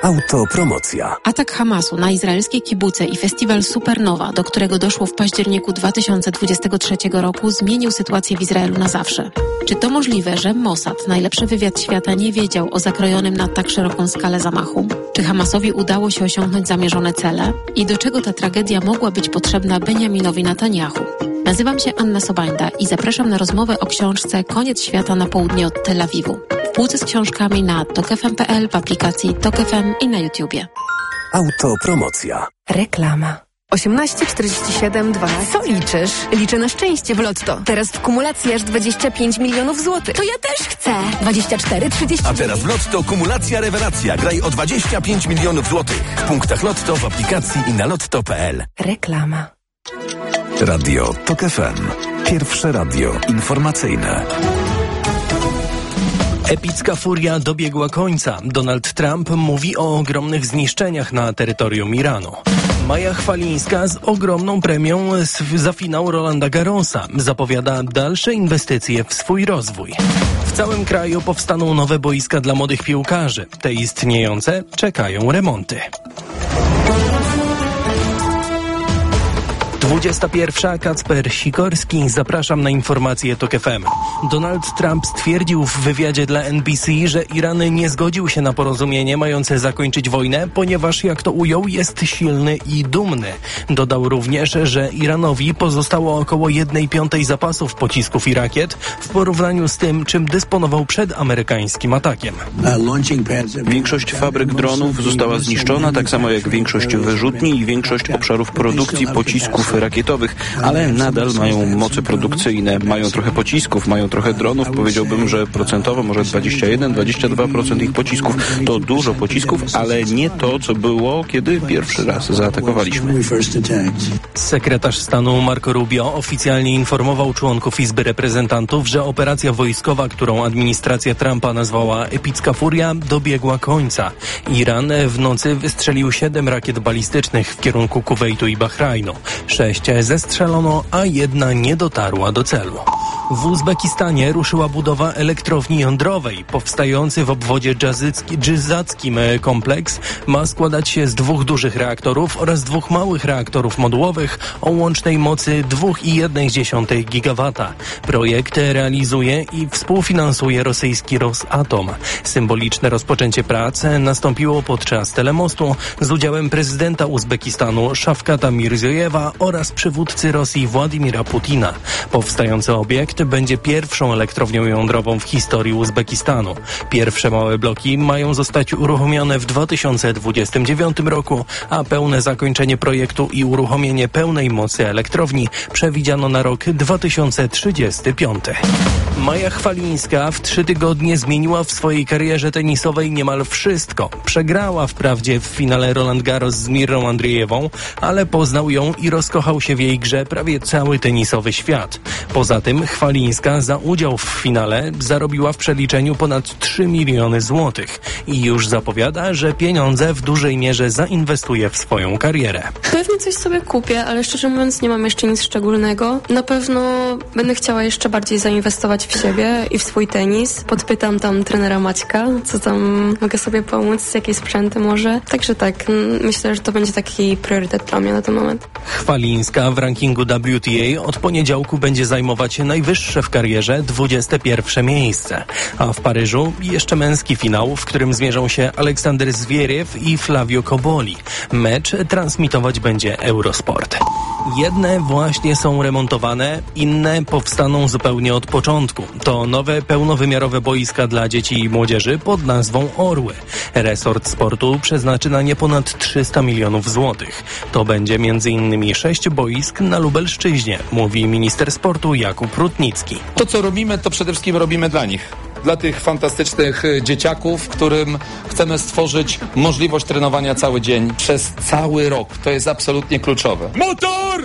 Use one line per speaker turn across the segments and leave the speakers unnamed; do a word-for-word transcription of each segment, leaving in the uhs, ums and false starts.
Autopromocja.
Atak Hamasu na izraelskie kibuce i festiwal Supernowa, do którego doszło w październiku dwa tysiące dwudziestego trzeciego roku, zmienił sytuację w Izraelu na zawsze. Czy to możliwe, że Mossad, najlepszy wywiad świata, nie wiedział o zakrojonym na tak szeroką skalę zamachu? Czy Hamasowi udało się osiągnąć zamierzone cele? I do czego ta tragedia mogła być potrzebna Benjaminowi Netanyahu? Nazywam się Anna Sobańda i zapraszam na rozmowę o książce Koniec świata na południe od Tel Awiwu. W półce z książkami na tok f m kropka p l, w aplikacji Tok F M i na YouTubie.
Autopromocja.
Reklama. osiemnaście czterdzieści siedem dwanaście. Co liczysz? Liczę na szczęście w Lotto. Teraz w kumulacji aż dwadzieścia pięć milionów złotych. To ja też chcę. dwadzieścia cztery trzydzieści.
A teraz w Lotto kumulacja rewelacja. Graj o dwadzieścia pięć milionów złotych. W punktach Lotto, w aplikacji i na lotto kropka p l.
Reklama.
Radio Tok F M. Pierwsze radio informacyjne.
Epicka furia dobiegła końca. Donald Trump mówi o ogromnych zniszczeniach na terytorium Iranu. Maja Chwalińska z ogromną premią za finał Rolanda Garrosa zapowiada dalsze inwestycje w swój rozwój. W całym kraju powstaną nowe boiska dla młodych piłkarzy. Te istniejące czekają remonty. dwudziesta pierwsza. Kacper Sikorski. Zapraszam na informacje Tok F M. Donald Trump stwierdził w wywiadzie dla N B C, że Iran nie zgodził się na porozumienie mające zakończyć wojnę, ponieważ, jak to ujął, jest silny i dumny. Dodał również, że Iranowi pozostało około jednej piątej zapasów pocisków i rakiet w porównaniu z tym, czym dysponował przed amerykańskim atakiem.
Większość fabryk dronów została zniszczona, tak samo jak większość wyrzutni i większość obszarów produkcji pocisków rakietowych, ale nadal mają moce produkcyjne, mają trochę pocisków, mają trochę dronów. Powiedziałbym, że procentowo może dwadzieścia jeden do dwudziestu dwóch procent ich pocisków. To dużo pocisków, ale nie to, co było, kiedy pierwszy raz zaatakowaliśmy.
Sekretarz stanu Marco Rubio oficjalnie informował członków Izby Reprezentantów, że operacja wojskowa, którą administracja Trumpa nazwała Epicka Furia, dobiegła końca. Iran w nocy wystrzelił siedem rakiet balistycznych w kierunku Kuwejtu i Bahrajnu. Sześć zestrzelono, a jedna nie dotarła do celu. W Uzbekistanie ruszyła budowa elektrowni jądrowej. Powstający w obwodzie dżizackim kompleks ma składać się z dwóch dużych reaktorów oraz dwóch małych reaktorów modułowych o łącznej mocy dwa przecinek jeden gigawata. Projekt realizuje i współfinansuje rosyjski Rosatom. Symboliczne rozpoczęcie prac nastąpiło podczas telemostu z udziałem prezydenta Uzbekistanu Szawkata Mirziyojewa oraz przywódcy Rosji Władimira Putina. Powstający obiekt będzie pierwszą elektrownią jądrową w historii Uzbekistanu. Pierwsze małe bloki mają zostać uruchomione w dwa tysiące dwudziestym dziewiątym roku, a pełne zakończenie projektu i uruchomienie pełnej mocy elektrowni przewidziano na rok dwa tysiące trzydziesty piąty. Maja Chwalińska w trzy tygodnie zmieniła w swojej karierze tenisowej niemal wszystko. Przegrała wprawdzie w finale Roland Garros z Mirrą Andrzejewą, ale poznał ją i rozkochał się w jej grze prawie cały tenisowy świat. Poza tym Chwalińska za udział w finale zarobiła w przeliczeniu ponad trzy miliony złotych i już zapowiada, że pieniądze w dużej mierze zainwestuje w swoją karierę.
Pewnie coś sobie kupię, ale szczerze mówiąc nie mam jeszcze nic szczególnego. Na pewno będę chciała jeszcze bardziej zainwestować w siebie i w swój tenis. Podpytam tam trenera Maćka, co tam mogę sobie pomóc, jakie sprzęty może. Także tak, myślę, że to będzie taki priorytet dla mnie na ten moment.
Chwalińska w rankingu W T A od poniedziałku będzie zajmować najwyższe w karierze dwudzieste pierwsze miejsce. A w Paryżu jeszcze męski finał, w którym zmierzą się Aleksander Zwieriew i Flavio Cobolli. Mecz transmitować będzie Eurosport. Jedne właśnie są remontowane, inne powstaną zupełnie od początku. To nowe, pełnowymiarowe boiska dla dzieci i młodzieży pod nazwą Orły. Resort sportu przeznaczy na nie ponad trzysta milionów złotych. To będzie między innymi sześć boisk na Lubelszczyźnie, mówi minister sportu Jakub Rutnicki.
To, co robimy, to przede wszystkim robimy dla nich. Dla tych fantastycznych dzieciaków, którym chcemy stworzyć możliwość trenowania cały dzień przez cały rok. To jest absolutnie kluczowe. Motor!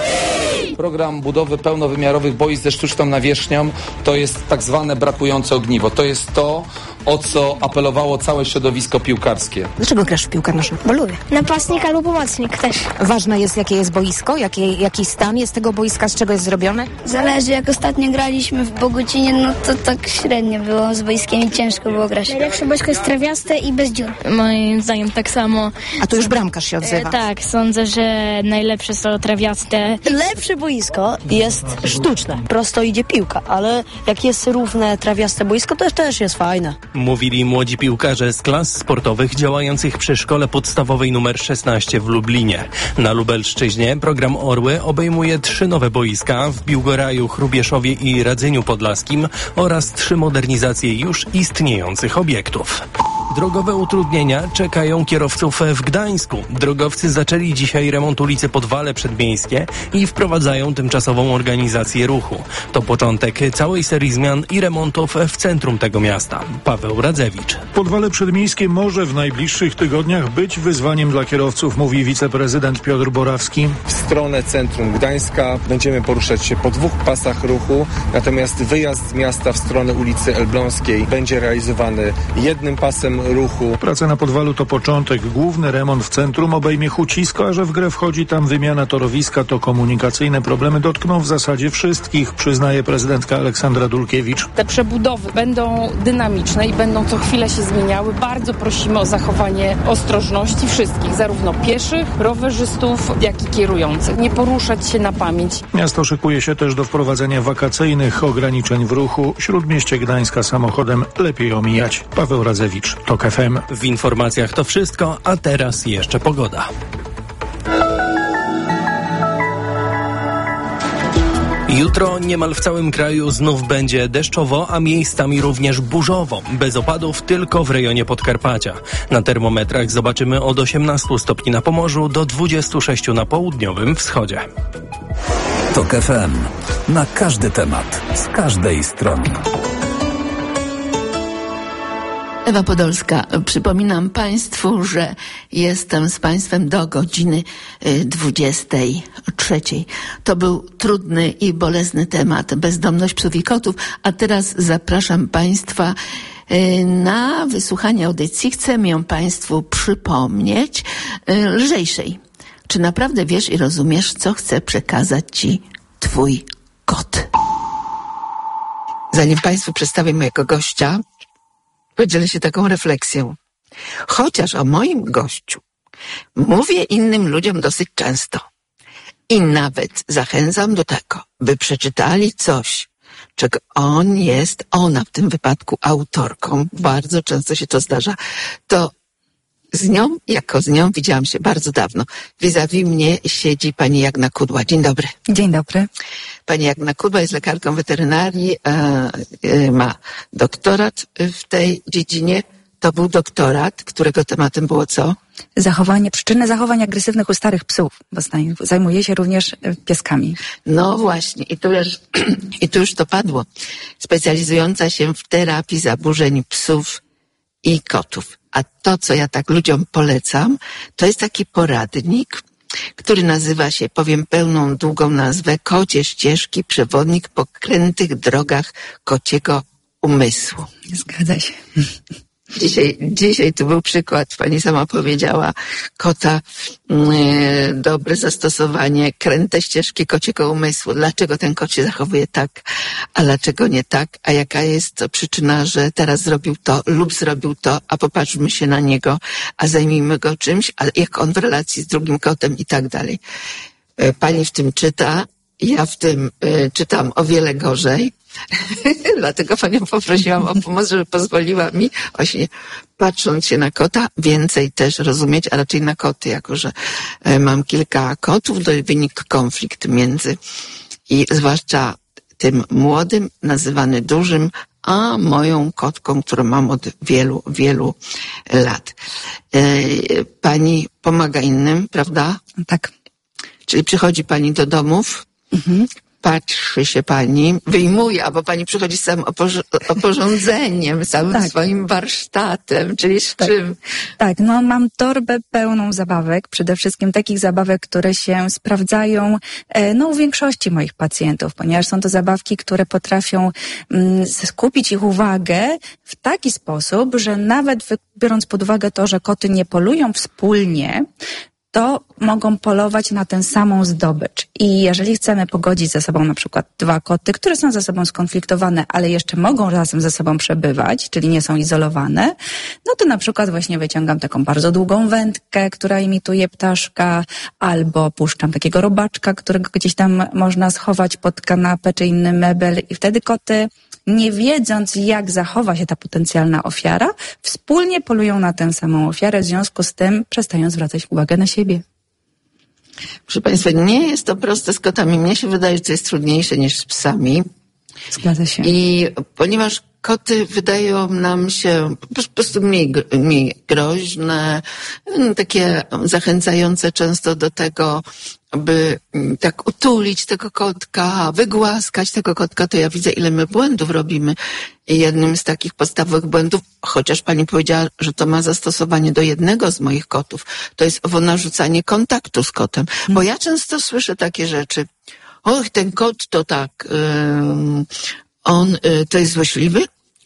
Program budowy pełnowymiarowych boisk ze sztuczną nawierzchnią to jest tak zwane brakujące ogniwo. To jest to, o co apelowało całe środowisko piłkarskie.
Dlaczego grasz w piłkę nożną? Bo lubię.
Napastnik albo pomocnik też.
Ważne jest, jakie jest boisko, jaki, jaki stan jest tego boiska, z czego jest zrobione?
Zależy, jak ostatnio graliśmy w Bogucinie, no to tak średnio było z boiskiem i ciężko było grać. Najlepsze boisko jest trawiaste i bez dziur.
Moim zdaniem tak samo.
A tu już bramkarz się odzywa.
E, tak, sądzę, że najlepsze są trawiaste.
Lepsze boisko jest sztuczne. Prosto idzie piłka, ale jak jest równe, trawiaste boisko, to też jest fajne.
Mówili młodzi piłkarze z klas sportowych działających przy szkole podstawowej numer szesnaście w Lublinie. Na Lubelszczyźnie program Orły obejmuje trzy nowe boiska w Biłgoraju, Hrubieszowie i Radzyniu Podlaskim oraz trzy modernizacje już istniejących obiektów. Drogowe utrudnienia czekają kierowców w Gdańsku. Drogowcy zaczęli dzisiaj remont ulicy Podwale Przedmiejskie i wprowadzają tymczasową organizację ruchu. To początek całej serii zmian i remontów w centrum tego miasta. Paweł Radzewicz.
Podwale Przedmiejskie może w najbliższych tygodniach być wyzwaniem dla kierowców, mówi wiceprezydent Piotr Borawski.
W stronę centrum Gdańska będziemy poruszać się po dwóch pasach ruchu, natomiast wyjazd z miasta w stronę ulicy Elbląskiej będzie realizowany jednym pasem ruchu.
Prace na Podwalu to początek. Główny remont w centrum obejmie Hucisko, a że w grę wchodzi tam wymiana torowiska, to komunikacyjne problemy dotkną w zasadzie wszystkich, przyznaje prezydentka Aleksandra Dulkiewicz.
Te przebudowy będą dynamiczne i będą co chwilę się zmieniały. Bardzo prosimy o zachowanie ostrożności wszystkich, zarówno pieszych, rowerzystów, jak i kierujących. Nie poruszać się na pamięć.
Miasto szykuje się też do wprowadzenia wakacyjnych ograniczeń w ruchu. Śródmieście Gdańska samochodem lepiej omijać. Paweł Radzewicz, TOK F M.
W informacjach to wszystko, a teraz jeszcze pogoda. Jutro niemal w całym kraju znów będzie deszczowo, a miejscami również burzowo. Bez opadów tylko w rejonie Podkarpacia. Na termometrach zobaczymy od osiemnastu stopni na Pomorzu do dwudziestu sześciu na południowym wschodzie.
TOK F M. Na każdy temat, z każdej strony.
Ewa Podolska, przypominam Państwu, że jestem z Państwem do godziny dwudziestej trzeciej. To był trudny i bolesny temat, bezdomność psów i kotów, a teraz zapraszam Państwa na wysłuchanie audycji. Chcę ją Państwu przypomnieć lżejszej. Czy naprawdę wiesz i rozumiesz, co chce przekazać Ci Twój kot? Zanim Państwu przedstawię mojego gościa, podzielę się taką refleksją. Chociaż o moim gościu mówię innym ludziom dosyć często i nawet zachęcam do tego, by przeczytali coś, czego on jest, ona w tym wypadku autorką, bardzo często się to zdarza, to z nią, jako z nią widziałam się bardzo dawno. Vis-a-vis mnie siedzi pani Jagna Kudła. Dzień dobry.
Dzień dobry.
Pani Jagna Kudła jest lekarką weterynarii, e, e, ma doktorat w tej dziedzinie. To był doktorat, którego tematem było co?
Zachowanie, przyczyny zachowań agresywnych u starych psów, bo zajmuje się również pieskami.
No właśnie, i tu już, i tu już to padło. Specjalizująca się w terapii zaburzeń psów i kotów. A to, co ja tak ludziom polecam, to jest taki poradnik, który nazywa się, powiem pełną, długą nazwę, Kocie ścieżki, przewodnik po krętych drogach kociego umysłu.
Zgadza się.
Dzisiaj, dzisiaj tu był przykład, pani sama powiedziała, kota, e, dobre zastosowanie, kręte ścieżki kociego umysłu. Dlaczego ten kot się zachowuje tak, a dlaczego nie tak, a jaka jest to przyczyna, że teraz zrobił to lub zrobił to, a popatrzmy się na niego, a zajmijmy go czymś, a jak on w relacji z drugim kotem i tak dalej. E, pani w tym czyta, ja w tym e, czytam o wiele gorzej. Dlatego panią poprosiłam o pomoc, żeby pozwoliła mi właśnie patrząc się na kota więcej też rozumieć, a raczej na koty, jako że mam kilka kotów, to wynik konflikt między i zwłaszcza tym młodym, nazywany dużym, a moją kotką, którą mam od wielu, wielu lat. Pani pomaga innym, prawda?
Tak.
Czyli przychodzi pani do domów,
mhm.
patrzy się pani, wyjmuje, albo pani przychodzi z całym opor- oporządzeniem, z całym
Tak.
swoim warsztatem, czyli z
Tak.
czym?
Tak, no mam torbę pełną zabawek, przede wszystkim takich zabawek, które się sprawdzają e, no, u większości moich pacjentów, ponieważ są to zabawki, które potrafią mm, skupić ich uwagę w taki sposób, że nawet wy- biorąc pod uwagę to, że koty nie polują wspólnie, to mogą polować na tę samą zdobycz. I jeżeli chcemy pogodzić ze sobą na przykład dwa koty, które są ze sobą skonfliktowane, ale jeszcze mogą razem ze sobą przebywać, czyli nie są izolowane, no to na przykład właśnie wyciągam taką bardzo długą wędkę, która imituje ptaszka, albo puszczam takiego robaczka, którego gdzieś tam można schować pod kanapę czy inny mebel i wtedy koty, nie wiedząc, jak zachowa się ta potencjalna ofiara, wspólnie polują na tę samą ofiarę, w związku z tym przestają zwracać uwagę na siebie.
Proszę państwa, nie jest to proste z kotami. Mnie się wydaje, że to jest trudniejsze niż z psami.
Zgadza się.
I ponieważ koty wydają nam się po prostu mniej, mniej groźne, takie zachęcające często do tego, by tak utulić tego kotka, wygłaskać tego kotka, to ja widzę, ile my błędów robimy. I jednym z takich podstawowych błędów, chociaż pani powiedziała, że to ma zastosowanie do jednego z moich kotów, to jest owo narzucanie kontaktu z kotem. Bo ja często słyszę takie rzeczy, och, ten kot to tak, um, on y, to jest złośliwy,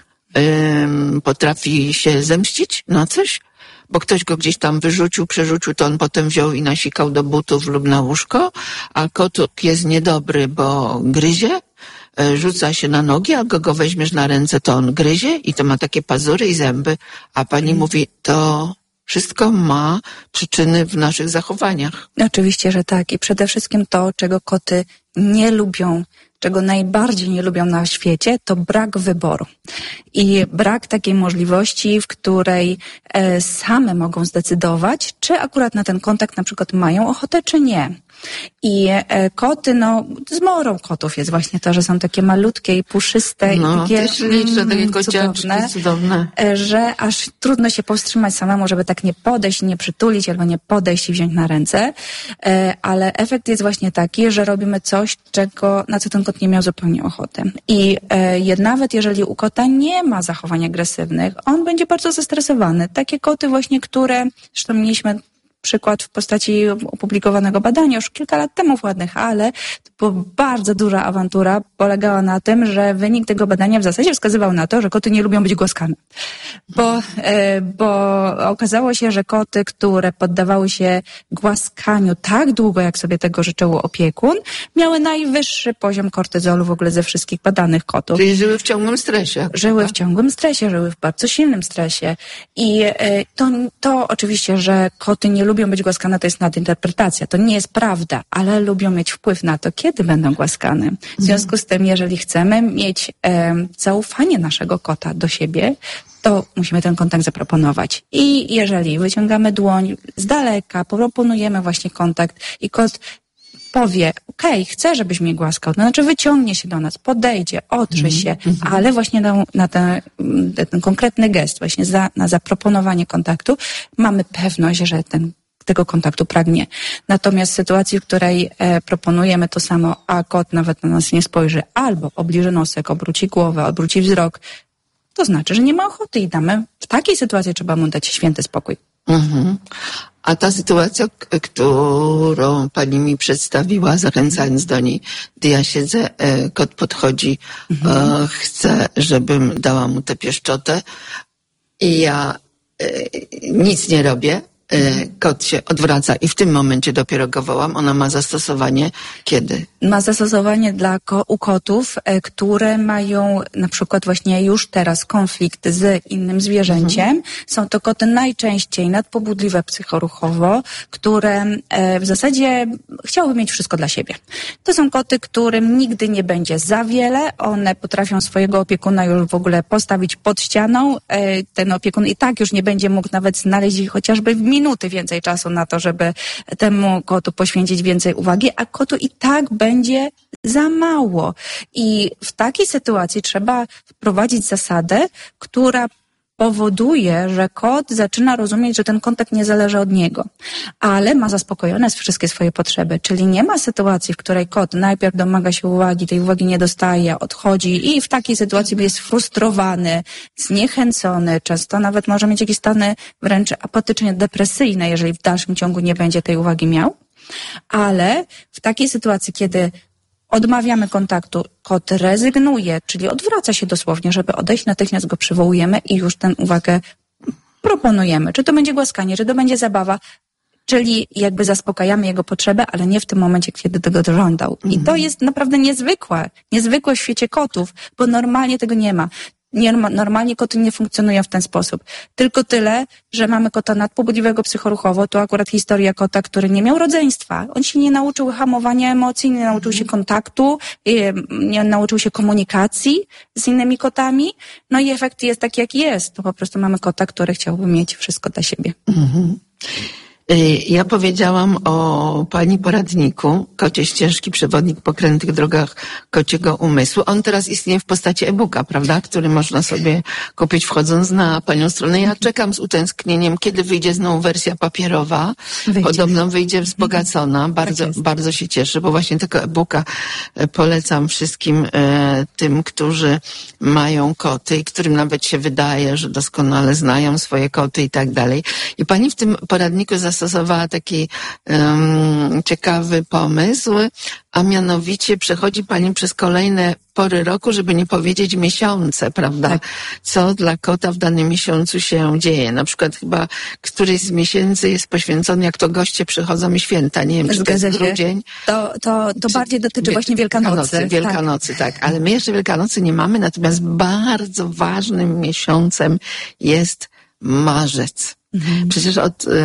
um, potrafi się zemścić na coś, bo ktoś go gdzieś tam wyrzucił, przerzucił, to on potem wziął i nasikał do butów lub na łóżko, a kotuk jest niedobry, bo gryzie, rzuca się na nogi, a go, go weźmiesz na ręce, to on gryzie i to ma takie pazury i zęby, a pani hmm. mówi, to wszystko ma przyczyny w naszych zachowaniach.
Oczywiście, że tak. I przede wszystkim to, czego koty nie lubią, czego najbardziej nie lubią na świecie, to brak wyboru. I brak takiej możliwości, w której e, same mogą zdecydować, czy akurat na ten kontakt na przykład mają ochotę, czy nie. I e, koty, no, zmorą kotów jest właśnie to, że są takie malutkie i puszyste
no,
i takie
też liczę, takie
mm,
kociaczki
cudowne,
cudowne,
e, że aż trudno się powstrzymać samemu, żeby tak nie podejść, nie przytulić albo nie podejść i wziąć na ręce. E, ale efekt jest właśnie taki, że robimy coś, czego, na co ten kot nie miał zupełnie ochoty. I e, nawet jeżeli u kota nie ma zachowań agresywnych, on będzie bardzo zestresowany. Takie koty właśnie, które, zresztą mieliśmy przykład w postaci opublikowanego badania już kilka lat temu w Ładnych, ale to była bardzo duża awantura, polegała na tym, że wynik tego badania w zasadzie wskazywał na to, że koty nie lubią być głaskane. Bo, bo okazało się, że koty, które poddawały się głaskaniu tak długo, jak sobie tego życzył opiekun, miały najwyższy poziom kortyzolu w ogóle ze wszystkich badanych kotów.
Czyli żyły w ciągłym stresie.
Żyły
tak?
w ciągłym stresie, żyły w bardzo silnym stresie. I to, to oczywiście, że koty nie lubią być głaskane, to jest nadinterpretacja. To nie jest prawda, ale lubią mieć wpływ na to, kiedy będą głaskane. W związku z tym, jeżeli chcemy mieć e, zaufanie naszego kota do siebie, to musimy ten kontakt zaproponować. I jeżeli wyciągamy dłoń z daleka, proponujemy właśnie kontakt i kot powie, okej, okay, chcę, żebyś mnie głaskał, to znaczy wyciągnie się do nas, podejdzie, otrze mm, się, mm. ale właśnie na, na ten, ten konkretny gest, właśnie za, na zaproponowanie kontaktu, mamy pewność, że ten tego kontaktu pragnie. Natomiast w sytuacji, w której e, proponujemy to samo, a kot nawet na nas nie spojrzy, albo obliży nosek, obróci głowę, obróci wzrok, to znaczy, że nie ma ochoty i damy, w takiej sytuacji trzeba mu dać święty spokój.
Mhm. A ta sytuacja, k- którą pani mi przedstawiła, zachęcając do niej, gdy ja siedzę, e, kot podchodzi, mhm. e, chce, żebym dała mu tę pieszczotę i ja e, nic nie robię. Kot się odwraca i w tym momencie dopiero go wołam. Ona ma zastosowanie kiedy?
Ma zastosowanie dla ko- u kotów, e, które mają na przykład właśnie już teraz konflikt z innym zwierzęciem. Mhm. Są to koty najczęściej nadpobudliwe psychoruchowo, które e, w zasadzie chciałyby mieć wszystko dla siebie. To są koty, którym nigdy nie będzie za wiele. One potrafią swojego opiekuna już w ogóle postawić pod ścianą. E, ten opiekun i tak już nie będzie mógł nawet znaleźć chociażby w minuty więcej czasu na to, żeby temu kotu poświęcić więcej uwagi, a kotu i tak będzie za mało. I w takiej sytuacji trzeba wprowadzić zasadę, która powoduje, że kot zaczyna rozumieć, że ten kontakt nie zależy od niego, ale ma zaspokojone wszystkie swoje potrzeby, czyli nie ma sytuacji, w której kot najpierw domaga się uwagi, tej uwagi nie dostaje, odchodzi i w takiej sytuacji jest frustrowany, zniechęcony, często nawet może mieć jakieś stany wręcz apatycznie depresyjne, jeżeli w dalszym ciągu nie będzie tej uwagi miał, ale w takiej sytuacji, kiedy odmawiamy kontaktu, kot rezygnuje, czyli odwraca się dosłownie, żeby odejść, natychmiast go przywołujemy i już tę uwagę proponujemy. Czy to będzie głaskanie, czy to będzie zabawa, czyli jakby zaspokajamy jego potrzebę, ale nie w tym momencie, kiedy tego żądał. I to jest naprawdę niezwykłe, niezwykłe w świecie kotów, bo normalnie tego nie ma. Nie, normalnie koty nie funkcjonują w ten sposób. Tylko tyle, że mamy kota nadpobudliwego psychoruchowo. To akurat historia kota, który nie miał rodzeństwa. On się nie nauczył hamowania emocji, nie nauczył się kontaktu, nie nauczył się komunikacji z innymi kotami. No i efekt jest taki, jaki jest. To po prostu mamy kota, który chciałby mieć wszystko dla siebie.
Mhm. Ja powiedziałam o pani poradniku Kocie ścieżki, przewodnik po krętych drogach kociego umysłu. On teraz istnieje w postaci e-booka, prawda? Który można sobie kupić wchodząc na panią stronę. Ja czekam z utęsknieniem, kiedy wyjdzie znowu wersja papierowa. Wyjdzie. Podobno wyjdzie wzbogacona. Bardzo, tak bardzo się cieszę, bo właśnie tego e-booka polecam wszystkim e, tym, którzy mają koty i którym nawet się wydaje, że doskonale znają swoje koty i tak dalej. I pani w tym poradniku zas stosowała taki um, ciekawy pomysł, a mianowicie przechodzi pani przez kolejne pory roku, żeby nie powiedzieć miesiące, prawda? Tak. Co dla kota w danym miesiącu się dzieje. Na przykład chyba któryś z miesięcy jest poświęcony, jak to goście przychodzą i święta. Nie wiem, czy to jest grudzień.
To, to, to bardziej dotyczy właśnie Wielkanocy.
Wielkanocy, Wielkanocy tak. tak. Ale my jeszcze Wielkanocy nie mamy, natomiast bardzo ważnym miesiącem jest marzec. Mhm. Przecież od y,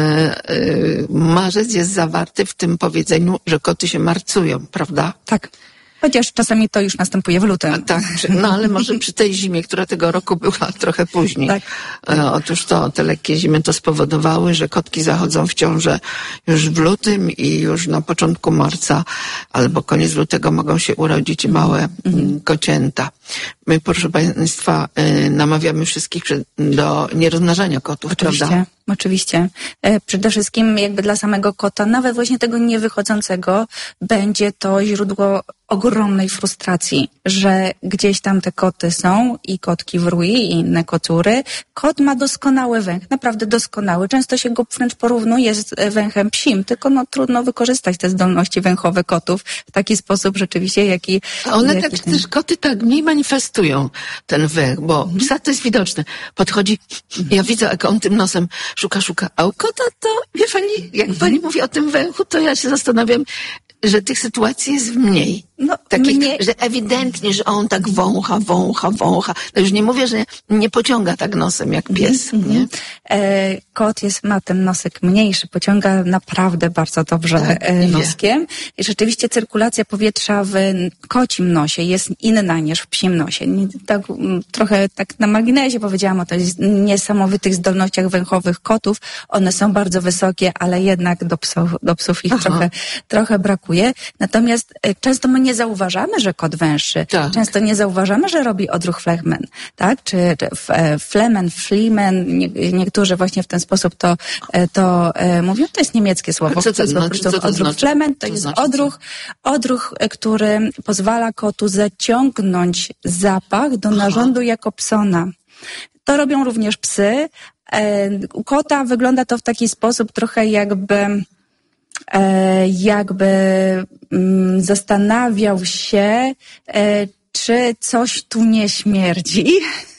y, marzec jest zawarty w tym powiedzeniu, że koty się marcują, prawda?
Tak. Chociaż czasami to już następuje w lutym.
A tak, no ale może przy tej zimie, która tego roku była trochę później. Tak. E, otóż to, te lekkie zimy to spowodowały, że kotki zachodzą w ciążę już w lutym i już na początku marca albo koniec lutego mogą się urodzić małe mhm. kocięta. My, proszę państwa, y, namawiamy wszystkich do nierozmnażania kotów,
Oczywiście.
prawda?
Oczywiście. E, przede wszystkim jakby dla samego kota, nawet właśnie tego niewychodzącego, będzie to źródło ogromnej frustracji, że gdzieś tam te koty są i kotki wrój i inne kotury. Kot ma doskonały węch, naprawdę doskonały. Często się go wręcz porównuje z węchem psim, tylko no trudno wykorzystać te zdolności węchowe kotów w taki sposób rzeczywiście, jaki...
A one
jaki
tak
ten...
też, koty tak mniej manifestują ten węch, bo mhm. psa to jest widoczne. Podchodzi, ja widzę, jak on tym nosem szuka, szuka, a u kota to, wie pani, jak mhm. pani mówi o tym węchu, to ja się zastanawiam, że tych sytuacji jest mniej.
No,
Takich,
mnie...
że ewidentnie, że on tak wącha, wącha, wącha. No już nie mówię, że nie pociąga tak nosem jak pies, mm-hmm. nie?
E, kot jest, ma ten nosek mniejszy, pociąga naprawdę bardzo dobrze tak, e, noskiem. I rzeczywiście cyrkulacja powietrza w kocim nosie jest inna niż w psim nosie. Nie, tak, trochę tak na marginesie powiedziałam o tych niesamowitych zdolnościach węchowych kotów. One są bardzo wysokie, ale jednak do psów, do psów ich trochę, trochę brakuje. Natomiast e, często my nie zauważamy, że kot węszy. Tak. Często nie zauważamy, że robi odruch Flehmen, tak? Czy, czy Flehmen, Flehmen, nie, niektórzy właśnie w ten sposób to, to e, mówią. To jest niemieckie słowo.
Co to, to znaczy? Co to
odruch
znaczy?
Flehmen to, to
jest
znaczy odruch, odruch, który pozwala kotu zaciągnąć zapach do Aha. narządu jako psona. To robią również psy. E, u kota wygląda to w taki sposób trochę jakby jakby mm, zastanawiał się, e, czy coś tu nie śmierdzi.